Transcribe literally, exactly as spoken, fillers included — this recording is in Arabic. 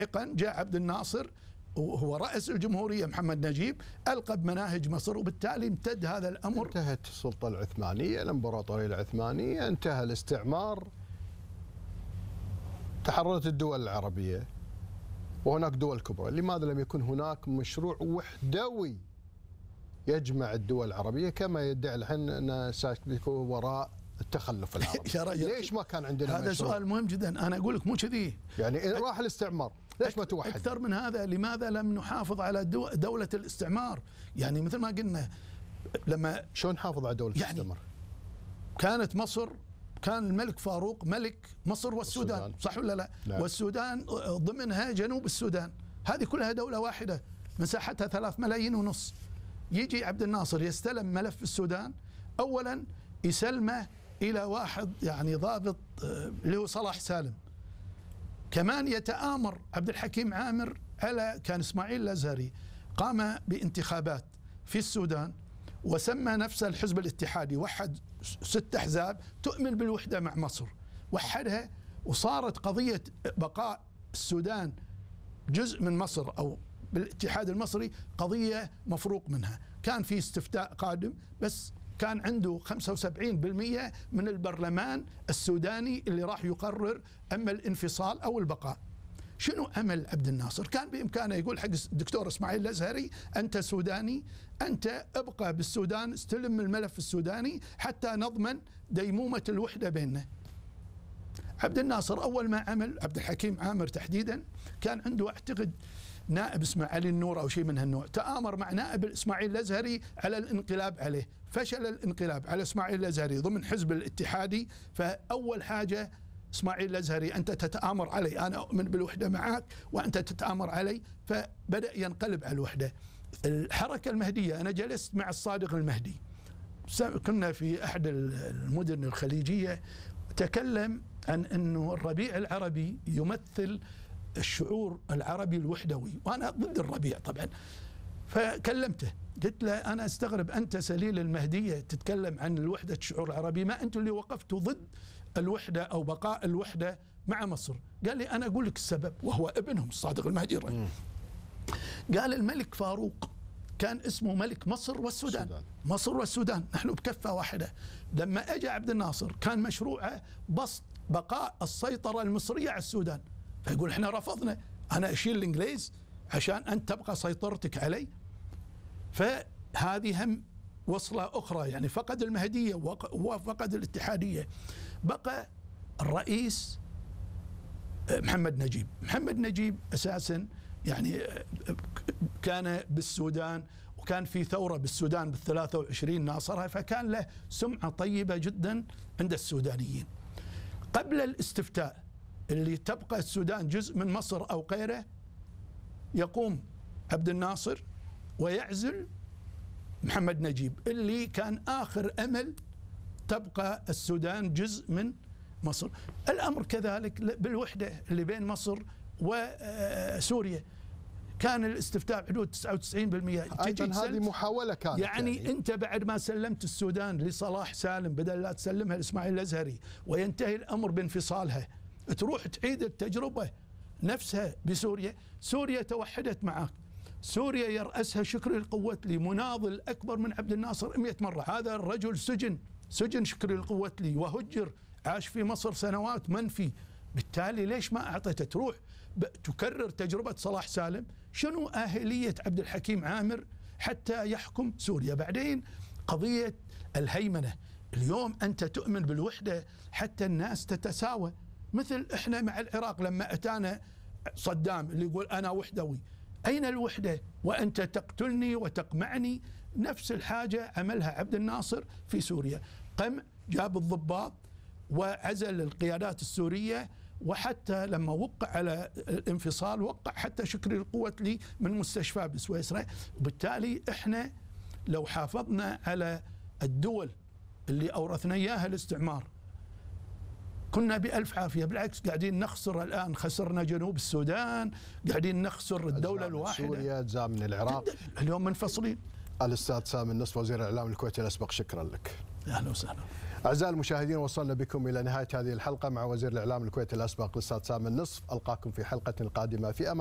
لاحقا جاء عبد الناصر وهو رئيس الجمهورية محمد نجيب، ألقى بمناهج مصر، وبالتالي امتد هذا الأمر. انتهت السلطة العثمانية، الإمبراطورية العثمانية، انتهى الاستعمار، تحررت الدول العربية وهناك دول كبرى. لماذا لم يكن هناك مشروع وحدوي يجمع الدول العربية كما يدعي الحين أن سيكون وراء التخلف العربي؟ يا رجل ليش ما كان عندنا هذا مشروع؟ سؤال مهم جدا. أنا أقول لك مو كذي، يعني راح الاستعمار ليش ما توحد؟ أكثر من هذا، لماذا لم نحافظ على دو دولة الاستعمار؟ يعني مثل ما قلنا، لما شلون نحافظ على دولة يعني الاستعمار؟ كانت مصر، كان الملك فاروق ملك مصر والسودان, والسودان. صح ولا لا؟ نعم. والسودان ضمنها جنوب السودان، هذه كلها دولة واحدة مساحتها ثلاث ملايين ونص. يجي عبد الناصر يستلم ملف السودان، أولا يسلمه إلى واحد يعني ضابط اللي هو صلاح سالم. كمان يتآمر عبد الحكيم عامر على، كان إسماعيل الأزهري قام بانتخابات في السودان وسمى نفسه الحزب الاتحادي، وحد ست أحزاب تؤمن بالوحدة مع مصر، وحدها، وصارت قضية بقاء السودان جزء من مصر أو بالاتحاد المصري قضية مفروق منها. كان في استفتاء قادم، بس كان عنده خمسة وسبعين بالمئة من البرلمان السوداني اللي راح يقرر أما الانفصال أو البقاء. شنو أمل عبد الناصر؟ كان بإمكانه يقول حق الدكتور إسماعيل الأزهري أنت سوداني، أنت ابقى بالسودان، استلم الملف السوداني حتى نضمن ديمومة الوحدة بيننا. عبد الناصر أول ما عمل، عبد الحكيم عامر تحديدا، كان عنده أعتقد نائب اسمه علي النور أو شيء من هالنوع، تآمر مع نائب إسماعيل الأزهري على الانقلاب عليه، فشل الانقلاب على إسماعيل الأزهري ضمن حزب الاتحادي. فأول حاجة إسماعيل الأزهري أنت تتآمر علي، أنا أؤمن بالوحدة معك وأنت تتآمر علي، فبدأ ينقلب على الوحدة. الحركة المهدية، أنا جلست مع الصادق المهدي، كنا في أحد المدن الخليجية، تكلم عن أنه الربيع العربي يمثل الشعور العربي الوحدوي، وأنا ضد الربيع طبعا. فكلمته قلت له أنا أستغرب أنت سليل المهدية تتكلم عن الوحدة الشعور العربي، ما أنتم اللي وقفتوا ضد الوحدة أو بقاء الوحدة مع مصر. قال لي أنا أقول لك السبب، وهو ابنهم الصادق المهدي الرجل. قال الملك فاروق كان اسمه ملك مصر والسودان، السودان. مصر والسودان نحن بكفة واحدة. لما أجى عبد الناصر كان مشروعه بسط بقاء السيطرة المصرية على السودان، فيقول احنا رفضنا، أنا أشيل الإنجليز عشان أنت تبقى سيطرتك علي. فهذه هم وصلة أخرى، يعني فقد المهدية وفقد الاتحادية. بقى الرئيس محمد نجيب. محمد نجيب أساسا يعني كان بالسودان، وكان في ثورة بالسودان بالثلاثة وعشرين ناصرها، فكان له سمعة طيبة جدا عند السودانيين. قبل الاستفتاء اللي تبقى السودان جزء من مصر أو غيره، يقوم عبد الناصر ويعزل محمد نجيب اللي كان آخر أمل تبقى السودان جزء من مصر. الأمر كذلك بالوحدة اللي بين مصر وسوريا، كان الاستفتاء حدود تسعة وتسعين بالمئة. أيضا هذه محاولة كانت، يعني, يعني أنت بعد ما سلمت السودان لصلاح سالم بدل لا تسلمها لإسماعيل الأزهري وينتهي الأمر بانفصالها، تروح تعيد التجربة نفسها بسوريا. سوريا توحدت معك، سوريا يرأسها شكري القوتلي، مناضل أكبر من عبد الناصر مئة مرة. هذا الرجل سجن سجن شكري القوتلي وهجر، عاش في مصر سنوات منفي. بالتالي ليش ما أعطيته تروح تكرر تجربة صلاح سالم؟ شنو أهلية عبد الحكيم عامر حتى يحكم سوريا؟ بعدين قضية الهيمنة، اليوم أنت تؤمن بالوحدة حتى الناس تتساوى، مثل إحنا مع العراق لما أتانا صدام اللي يقول أنا وحدوي. أين الوحدة وأنت تقتلني وتقمعني؟ نفس الحاجة عملها عبد الناصر في سوريا، قمع، جاب الضباط وعزل القيادات السورية، وحتى لما وقع على الانفصال وقع حتى شكري القوتلي من مستشفى بسويسرا. وبالتالي احنا لو حافظنا على الدول اللي أورثنا إياها الاستعمار كنا بألف عافية، بالعكس قاعدين نخسر الآن، خسرنا جنوب السودان، قاعدين نخسر الدولة الواحدة، سوريا، أجزاء من العراق، اليوم منفصلين. الأستاذ سامي النصف وزير الإعلام الكويتي الأسبق، شكرا لك. أهلا وسهلا. أعزائي المشاهدين، وصلنا بكم إلى نهاية هذه الحلقة مع وزير الإعلام الكويتي الأسبق الأستاذ سامي النصف. ألقاكم في حلقة قادمة في أمان.